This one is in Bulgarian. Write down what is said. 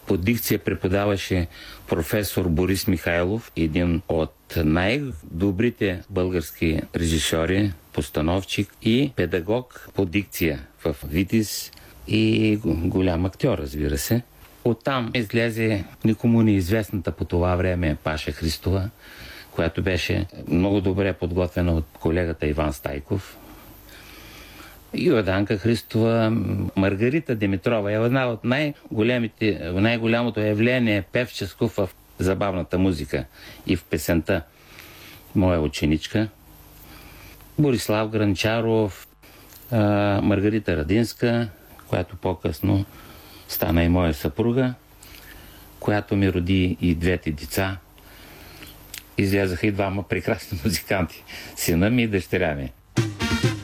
По дикция преподаваше професор Борис Михайлов, един от най-добрите български режисьори, постановчик и педагог по дикция в Витис и голям актьор, разбира се. Оттам излезе никому неизвестната по това време Паша Христова, която беше много добре подготвена от колегата Иван Стайков. Йорданка Христова, Маргарита Димитрова е една от най-голямото явление певческо в забавната музика и в песента. Моя ученичка. Борислав Гранчаров, Маргарита Радинска, която по-късно стана и моя съпруга, която ми роди и двете деца. Излязаха и двама прекрасни музиканти. Сина ми и дъщеря ми.